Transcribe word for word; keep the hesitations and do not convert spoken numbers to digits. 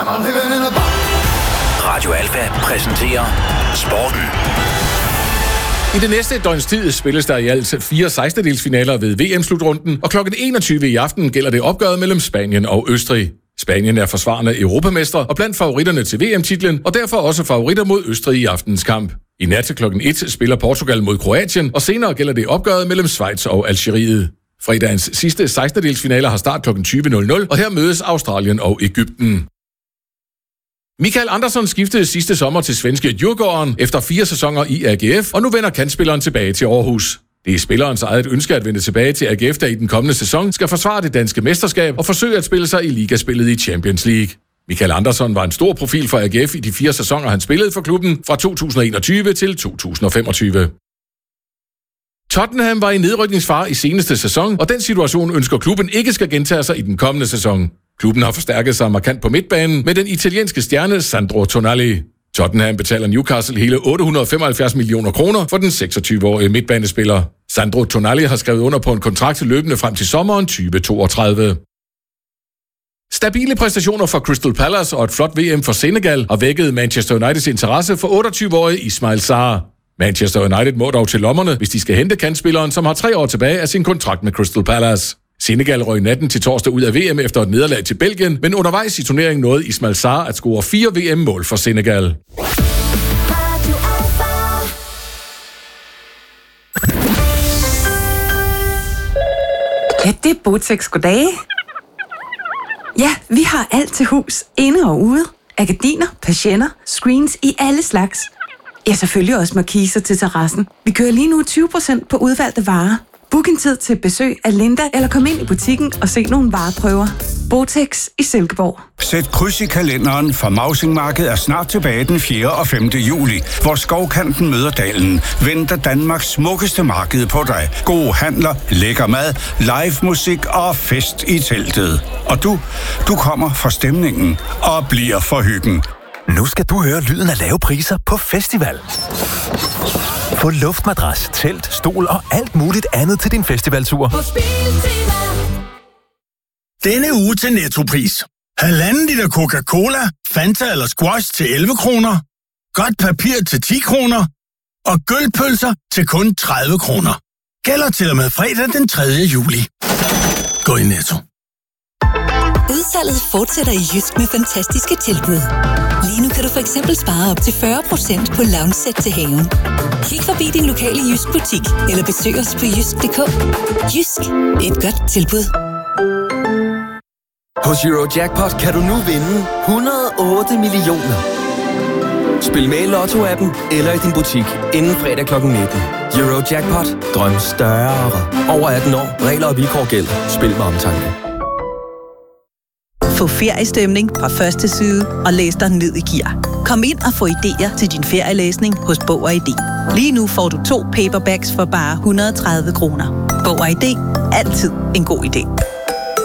Radio Alfa præsenterer Sporten. I det næste døgns tid spilles der i alt fire sekstendedelsfinaler ved V M-slutrunden, og klokken enogtyve i aften gælder det opgøret mellem Spanien og Østrig. Spanien er forsvarende europamestre og blandt favoritterne til V M-titlen, og derfor også favoritter mod Østrig i aftens kamp. I nat til klokken et spiller Portugal mod Kroatien, og senere gælder det opgøret mellem Schweiz og Algeriet. Fredagens sidste sekstendedelsfinaler har start klokken tyve nul nul, og her mødes Australien og Egypten. Mikael Andersson skiftede sidste sommer til svenske Djurgården efter fire sæsoner i A G F, og nu vender kantspilleren tilbage til Aarhus. Det er spillerens eget ønske at vende tilbage til A G F, der i den kommende sæson skal forsvare det danske mesterskab og forsøge at spille sig i ligaspillet i Champions League. Mikael Andersson var en stor profil for A G F i de fire sæsoner, han spillede for klubben fra to tusind og enogtyve til to tusind og femogtyve. Tottenham var i nedrykningsfare i seneste sæson, og den situation ønsker klubben ikke skal gentage sig i den kommende sæson. Klubben har forstærket sig markant på midtbanen med den italienske stjerne Sandro Tonali. Tottenham betaler Newcastle hele otte hundrede og femoghalvfjerds millioner kroner for den seksogtyve-årige midtbanespiller. Sandro Tonali har skrevet under på en kontrakt løbende frem til sommeren tyve toogtredive. Stabile præstationer for Crystal Palace og et flot V M for Senegal har vækket Manchester Uniteds interesse for otteogtyve-årige Ismail Sarr. Manchester United må dog til lommerne, hvis de skal hente kantspilleren, som har tre år tilbage af sin kontrakt med Crystal Palace. Senegal røg natten til torsdag ud af V M efter et nederlag til Belgien, men undervejs i turneringen nåede Ismail Sarr at score fire V M-mål for Senegal. Ja, det er Botex. Goddag. Ja, vi har alt til hus, inde og ude. Gardiner, persienner, screens i alle slags. Ja, selvfølgelig også markiser til terrassen. Vi kører lige nu tyve procent på udvalgte varer. Book en tid til besøg af Linda, eller kom ind i butikken og se nogle vareprøver. Botex i Silkeborg. Sæt kryds i kalenderen, for Mausing Marked er snart tilbage den fjerde og femte juli, hvor Skovkanten møder Dalen. Venter Danmarks smukkeste marked på dig. Gode handler, lækker mad, live musik og fest i teltet. Og du, du kommer for stemningen og bliver for hyggen. Nu skal du høre lyden af lave priser på festival. Få luftmadras, telt, stol og alt muligt andet til din festivaltur. Denne uge til Nettopris. Halvanden liter Coca-Cola, Fanta eller Squash til elleve kroner. Godt papir til ti kroner. Og gølpølser til kun tredive kroner. Gælder til og med fredag den tredje juli. Gå i Netto. Udsalget fortsætter i Jysk med fantastiske tilbud. Lige nu kan du for eksempel spare op til fyrre procent på lounge-sæt til haven. Kig forbi din lokale Jysk butik, eller besøg os på jysk punktum d k. Jysk, et godt tilbud. Hos Eurojackpot kan du nu vinde et hundrede og otte millioner. Spil med i Lotto-appen eller i din butik inden fredag klokken nitten. Eurojackpot. Drøm større. Over atten år. Regler og vilkår gælder. Spil med omtanke. Få feriestemning fra første side og læs dig ned i gear. Kom ind og få idéer til din ferielæsning hos Bog og I D. Lige nu får du to paperbacks for bare et hundrede og tredive kroner. Bog og I D. Altid en god idé.